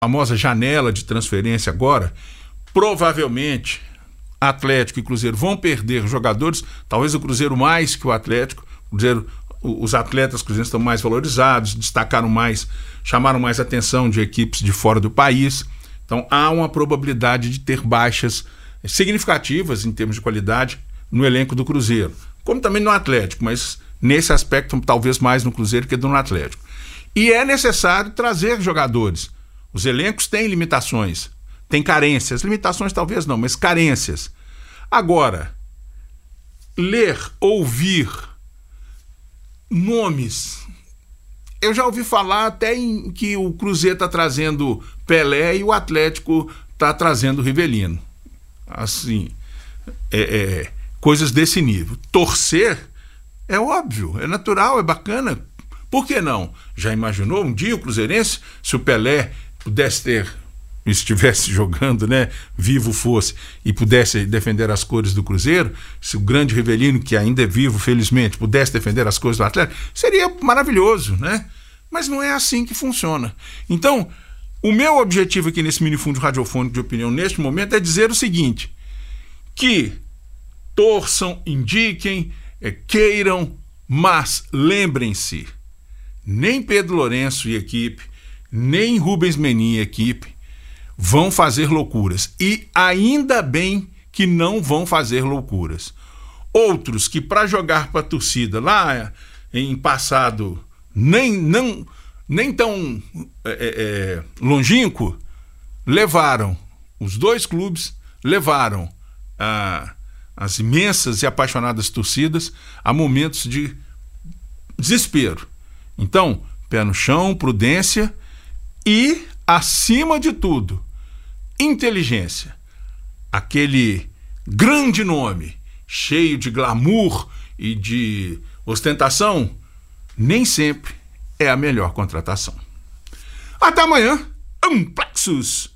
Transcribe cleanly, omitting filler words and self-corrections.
famosa janela de transferência agora, provavelmente Atlético e Cruzeiro vão perder jogadores, talvez o Cruzeiro mais que o Atlético. Os atletas cruzeirenses estão mais valorizados, destacaram mais, chamaram mais atenção de equipes de fora do país. Então há uma probabilidade de ter baixas significativas em termos de qualidade no elenco do Cruzeiro, como também no Atlético, mas nesse aspecto talvez mais no Cruzeiro que no Atlético. E é necessário trazer jogadores. Os elencos têm limitações, têm carências, limitações talvez não, mas carências. Agora, ler, ouvir nomes, eu já ouvi falar até em que o Cruzeiro está trazendo Pelé e o Atlético está trazendo Rivelino. Assim, coisas desse nível. Torcer é óbvio, é natural, é bacana. Por que não? Já imaginou um dia o cruzeirense, se o Pelé pudesse ter, estivesse jogando, né, vivo fosse, e pudesse defender as cores do Cruzeiro, se o grande Rivelino, que ainda é vivo, felizmente, pudesse defender as cores do Atlético, seria maravilhoso, né? Mas não é assim que funciona. Então, o meu objetivo aqui nesse minifúndio radiofônico de opinião, neste momento, é dizer o seguinte, que torçam, indiquem, queiram, mas lembrem-se, nem Pedro Lourenço e equipe, nem Rubens Menin e equipe vão fazer loucuras. E ainda bem que não vão fazer loucuras. Outros que para jogar para a torcida lá em passado nem tão longínquo, levaram, os dois clubes levaram as imensas e apaixonadas torcidas a momentos de desespero. Então, pé no chão, prudência e, acima de tudo, inteligência. Aquele grande nome, cheio de glamour e de ostentação, nem sempre é a melhor contratação. Até amanhã, Amplexus!